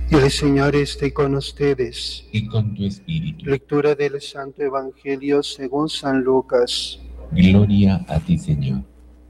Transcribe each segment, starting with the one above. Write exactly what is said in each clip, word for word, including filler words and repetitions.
El Señor esté con ustedes. Y con tu espíritu. Lectura del Santo Evangelio según San Lucas. Gloria a ti, Señor.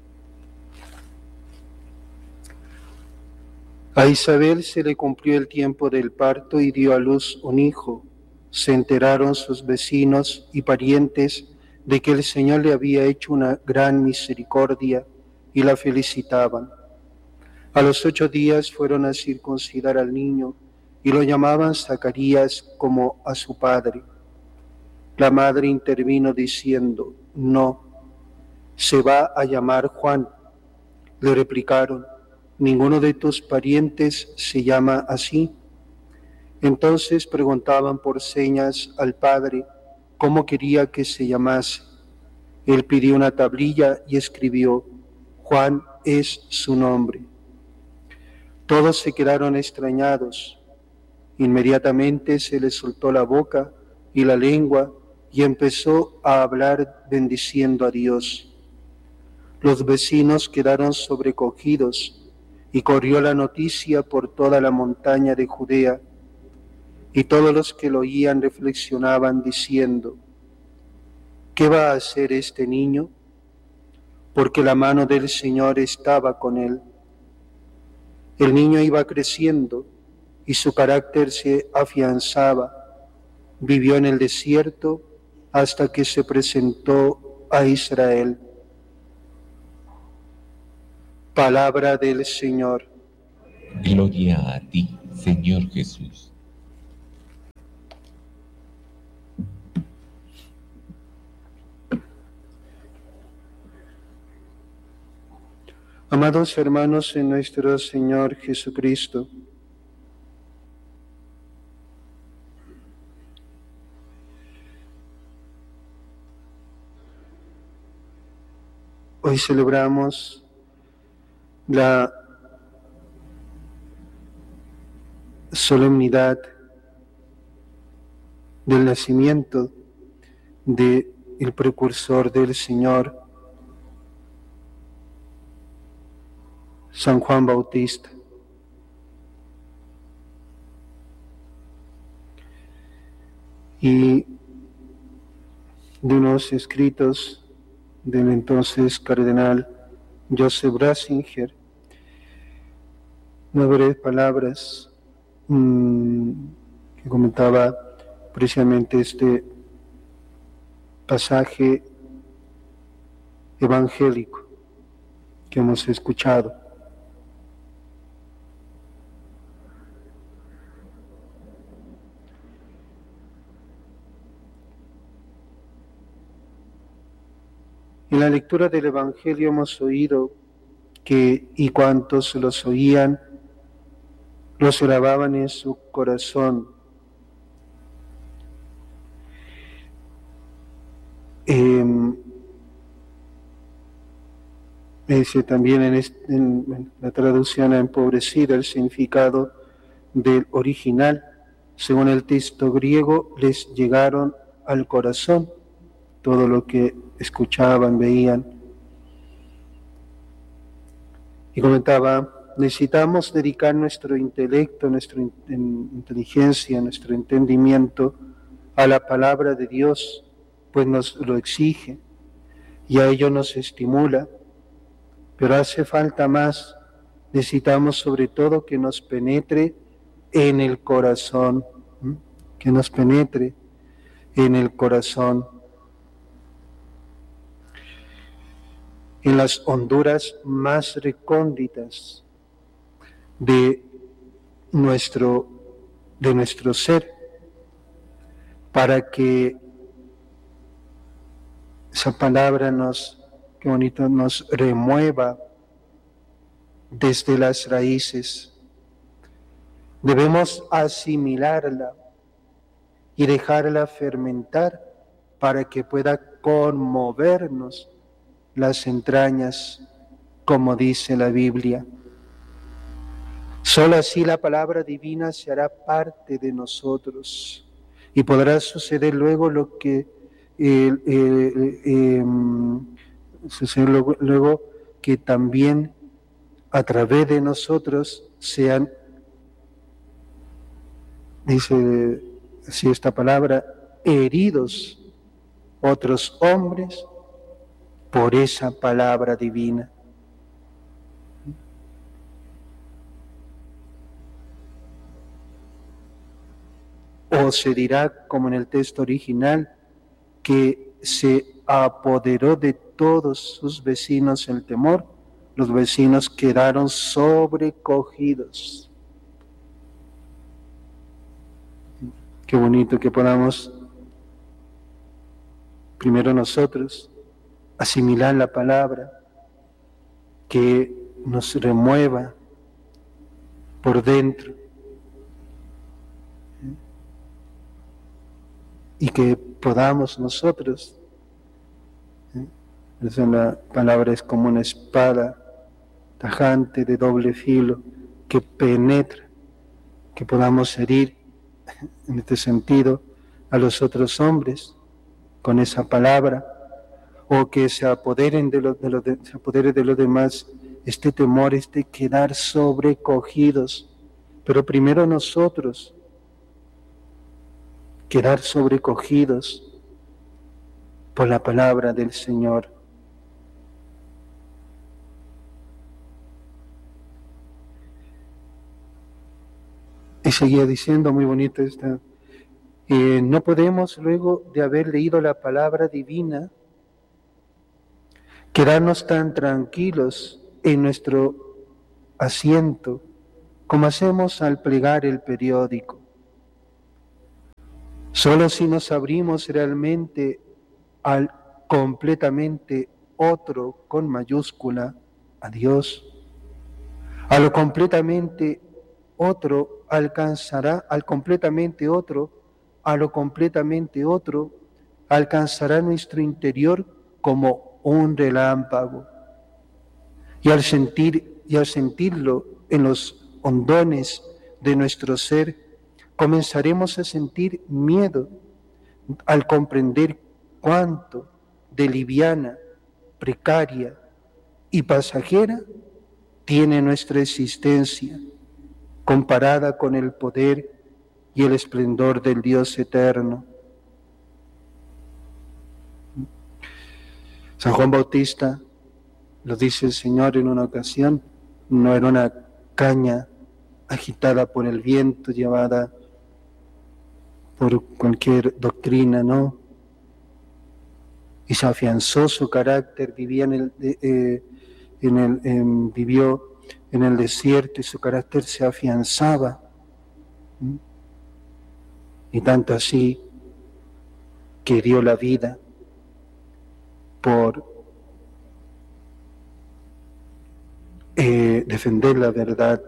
A Isabel se le cumplió el tiempo del parto y dio a luz un hijo. Se enteraron sus vecinos y parientes de que el Señor le había hecho una gran misericordia y la felicitaban. A los ocho días fueron a circuncidar al niño y lo llamaban Zacarías como a su padre. La madre intervino diciendo: no, se va a llamar Juan. Le replicaron: ninguno de tus parientes se llama así. Entonces preguntaban por señas al padre cómo quería que se llamase. Él pidió una tablilla y escribió: Juan es su nombre. Todos se quedaron extrañados. Inmediatamente se le soltó la boca y la lengua y empezó a hablar bendiciendo a Dios. Los vecinos quedaron sobrecogidos y corrió la noticia por toda la montaña de Judea, y todos los que lo oían reflexionaban diciendo: ¿qué va a hacer este niño? Porque la mano del Señor estaba con él. El niño iba creciendo y su carácter se afianzaba. Vivió en el desierto hasta que se presentó a Israel. Palabra del Señor. Gloria a ti, Señor Jesús. Amados hermanos en nuestro Señor Jesucristo, hoy celebramos la solemnidad del nacimiento del precursor del Señor, San Juan Bautista. Y de unos escritos del entonces cardenal Joseph Ratzinger, unas breves palabras mmm, que comentaba precisamente este pasaje evangélico que hemos escuchado. En la lectura del Evangelio hemos oído que y cuantos los oían, los grababan en su corazón. Eh, dice también en, este, en la traducción empobrecida el significado del original. Según el texto griego, les llegaron al corazón todo lo que escuchaban, veían. Y comentaba: necesitamos dedicar nuestro intelecto, nuestra inteligencia, nuestro entendimiento a la palabra de Dios, pues nos lo exige y a ello nos estimula. Pero hace falta más. Necesitamos sobre todo que nos penetre en el corazón, ¿sí? Que nos penetre en el corazón, en las honduras más recónditas de nuestro, de nuestro ser, para que esa palabra nos, qué bonito, nos remueva desde las raíces. Debemos asimilarla y dejarla fermentar para que pueda conmovernos las entrañas, como dice la Biblia. Solo así la palabra divina se hará parte de nosotros y podrá suceder luego lo que eh, eh, eh, suceder luego, luego que también a través de nosotros sean dice así esta palabra, heridos otros hombres por esa palabra divina. O se dirá, como en el texto original, que se apoderó de todos sus vecinos el temor, los vecinos quedaron sobrecogidos. Qué bonito que podamos, primero nosotros, asimilar la palabra, que nos remueva por dentro y que podamos nosotros, ¿eh? La palabra es como una espada tajante de doble filo que penetra, que podamos herir en este sentido a los otros hombres con esa palabra, o que se apoderen de los de los de, se apodere de los demás este temor, este quedar sobrecogidos, pero primero nosotros quedar sobrecogidos por la palabra del Señor. Y seguía diciendo, muy bonito esta, eh, no podemos luego de haber leído la palabra divina quedarnos tan tranquilos en nuestro asiento como hacemos al plegar el periódico. Solo si nos abrimos realmente al completamente otro con mayúscula, a Dios, a lo completamente otro alcanzará, al completamente otro, a lo completamente otro, alcanzará nuestro interior como un relámpago. Y al sentir, y al sentirlo en los hondones de nuestro ser, comenzaremos a sentir miedo al comprender cuánto de liviana, precaria y pasajera tiene nuestra existencia comparada con el poder y el esplendor del Dios eterno. San Juan Bautista, lo dice el Señor en una ocasión, no era una caña agitada por el viento, llevada por cualquier doctrina, ¿no? Y se afianzó su carácter, vivía en el, eh, en el, en, vivió en el desierto y su carácter se afianzaba. ¿Mm? Y tanto así que dio la vida por eh, defender la verdad.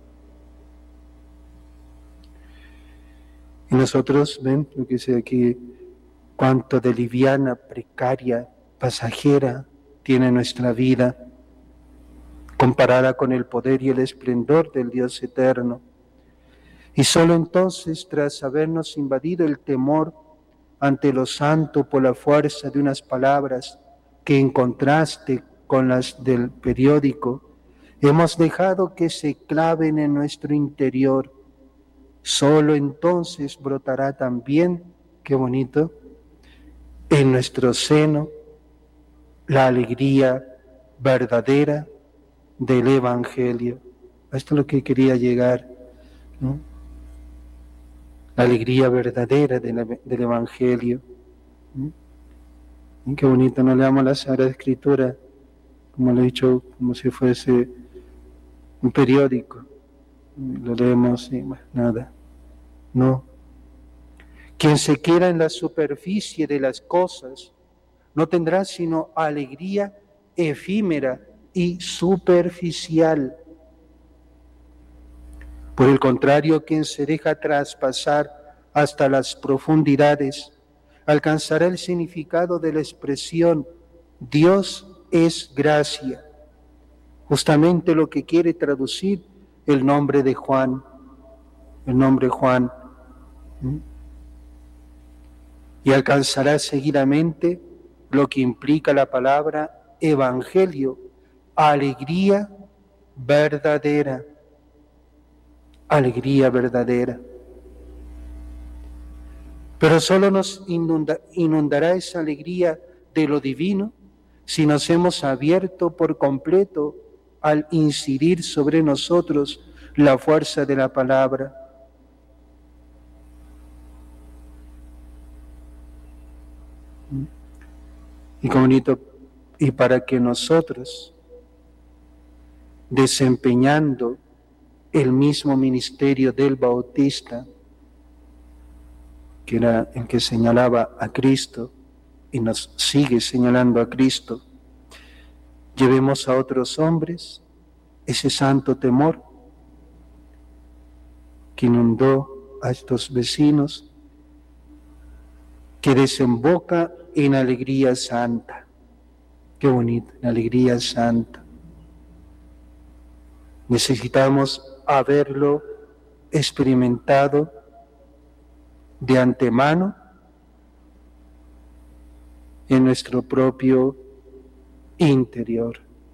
Y nosotros, ven lo que dice aquí, cuánto de liviana, precaria, pasajera tiene nuestra vida, comparada con el poder y el esplendor del Dios eterno. Y solo entonces, tras habernos invadido el temor ante lo santo por la fuerza de unas palabras que en contraste con las del periódico, hemos dejado que se claven en nuestro interior, solo entonces brotará también, qué bonito, en nuestro seno la alegría verdadera del Evangelio. Esto es lo que quería llegar, ¿no? La alegría verdadera del, del Evangelio. ¿Mm? Qué bonito, no leamos la Sagrada Escritura, como lo he dicho, como si fuese un periódico. Lo leemos y bueno, nada. No. Quien se queda en la superficie de las cosas no tendrá sino alegría efímera y superficial. Por el contrario, quien se deja traspasar hasta las profundidades alcanzará el significado de la expresión Dios es gracia, justamente lo que quiere traducir el nombre de Juan, el nombre Juan. ¿Mm? Y alcanzará seguidamente lo que implica la palabra evangelio, alegría verdadera, alegría verdadera. Pero solo nos inunda, inundará esa alegría de lo divino si nos hemos abierto por completo al incidir sobre nosotros la fuerza de la palabra. Y comunito, y para que nosotros, desempeñando el mismo ministerio del Bautista, que era el que señalaba a Cristo y nos sigue señalando a Cristo, llevemos a otros hombres ese santo temor que inundó a estos vecinos, que desemboca en alegría santa. Qué bonito, en alegría santa. Necesitamos haberlo experimentado de antemano en nuestro propio interior.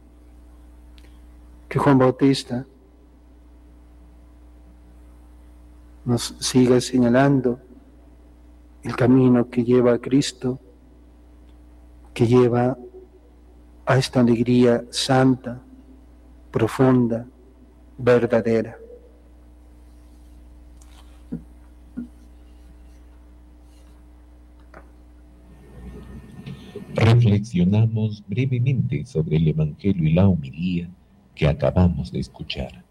Que Juan Bautista nos siga señalando el camino que lleva a Cristo, que lleva a esta alegría santa, profunda, verdadera. Reflexionamos brevemente sobre el Evangelio y la homilía que acabamos de escuchar.